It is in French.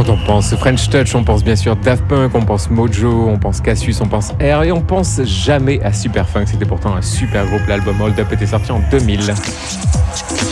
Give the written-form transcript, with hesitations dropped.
Quand on pense French Touch, on pense bien sûr Daft Punk, on pense Mojo, on pense Cassius, on pense R et on pense jamais à Superfunk. C'était pourtant un super groupe. L'album Hold Up était sorti en 2000.